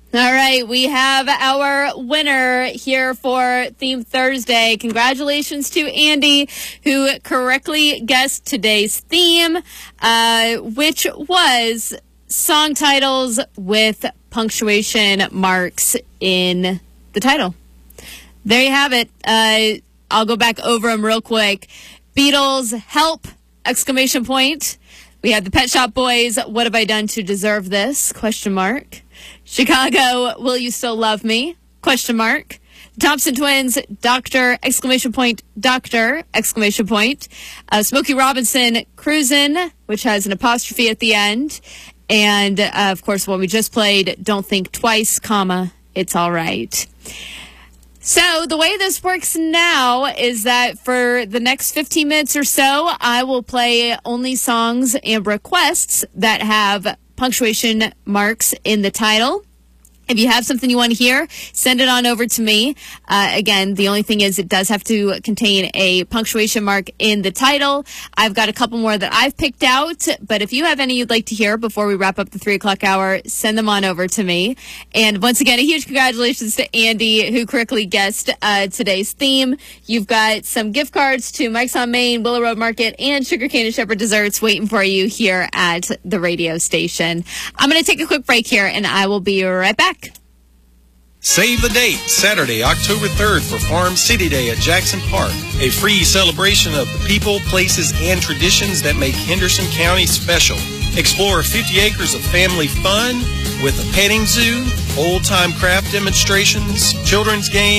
All right, we have our winner here for Theme Thursday. Congratulations to Andy, who correctly guessed today's theme, which was song titles with punctuation marks in the title. There you have it. I'll go back over them real quick. Beatles, Help! Exclamation point. We had the Pet Shop Boys, What Have I Done to Deserve This? Question mark. Chicago, Will You Still Love Me? Question mark. Thompson Twins, Doctor! Exclamation point, Doctor! Exclamation point. Smokey Robinson, Cruisin', which has an apostrophe at the end. And, of course, what we just played, Don't Think Twice, comma, It's All Right. So the way this works now is that for the next 15 minutes or so, I will play only songs and requests that have punctuation marks in the title. If you have something you want to hear, send it on over to me. Again, the only thing is it does have to contain a punctuation mark in the title. I've got a couple more that I've picked out, but if you have any you'd like to hear before we wrap up the 3 o'clock hour, send them on over to me. And once again, a huge congratulations to Andy, who correctly guessed today's theme. You've got some gift cards to Mike's on Main, Willow Road Market, and Sugarcane and Shepherd Desserts waiting for you here at the radio station. I'm going to take a quick break here, and I will be right back. Save the date, Saturday, October 3rd for Farm City Day at Jackson Park. A free celebration of the people, places, and traditions that make Henderson County special. Explore 50 acres of family fun with a petting zoo, old-time craft demonstrations, children's games,